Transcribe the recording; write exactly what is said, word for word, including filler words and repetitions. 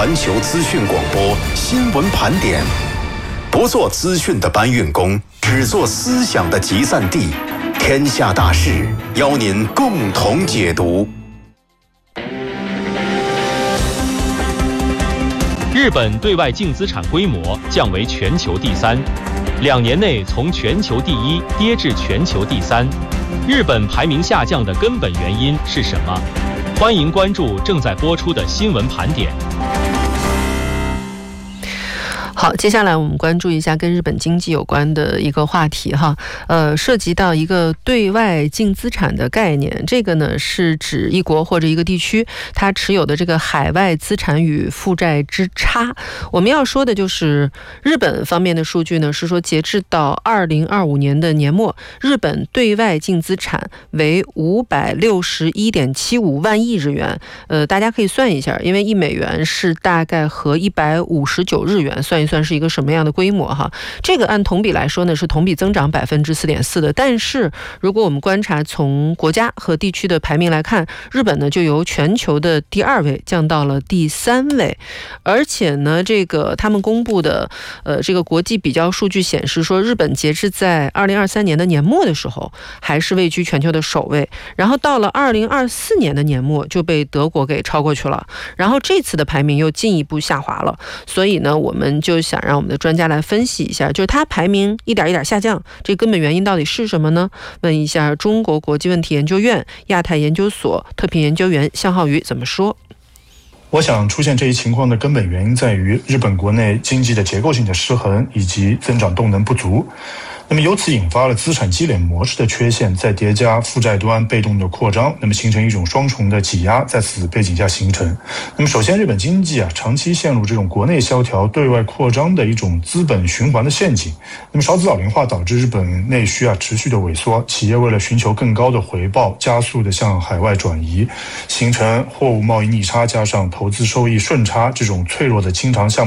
环球资讯广播新闻盘点，不做资讯的搬运工，只做思想的集散地。天下大事，邀您共同解读。 日本对外净资产规模降为全球第三，两年内从全球第一跌至全球第三。日本排名下降的根本原因是什么？欢迎关注正在播出的新闻盘点。 好，接下来我们关注一下跟日本经济有关的一个话题哈，呃，涉及到一个对外净资产的概念。这个呢是指一国或者一个地区它持有的这个海外资产与负债之差。我们要说的就是日本方面的数据呢，是说截至到二零二五年的年末，日本对外净资产为五百六十一点七五万亿日元。呃，大家可以算一下，因为一美元是大概和一百五十九日元，算一算是一个什么样的规模哈？这个按同比来说呢，是同比增长百分之四点四的。但是如果我们观察从国家和地区的排名来看，日本呢就由全球的第二位降到了第三位，而且呢，这个他们公布的呃这个国际比较数据显示说，日本截至在二零二三年的年末的时候，还是位居全球的首位，然后到了二零二四年的年末就被德国给超过去了，然后这次的排名又进一步下滑了。所以呢，我们就想让我们的专家来分析一下，就是它排名一点一点下降，这根本原因到底是什么呢？问一下中国国际问题研究院亚太研究所特聘研究员向浩宇怎么说。 我想出现这一情况的根本原因在于日本国内经济的结构性的失衡以及增长动能不足。那么由此引发了资产积累模式的缺陷，再叠加负债端被动的扩张，那么形成一种双重的挤压，在此背景下形成。那么首先，日本经济啊长期陷入这种国内萧条、对外扩张的一种资本循环的陷阱。那么少子老龄化导致日本内需啊持续的萎缩，企业为了寻求更高的回报，加速的向海外转移，形成货物贸易逆差加上投资收益顺差这种脆弱的经常项目